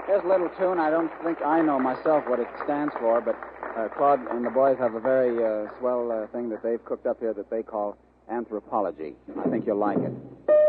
Here's a little tune. I don't think I know myself what it stands for, but Claude and the boys have a very swell thing that they've cooked up here that they call anthropology. I think you'll like it.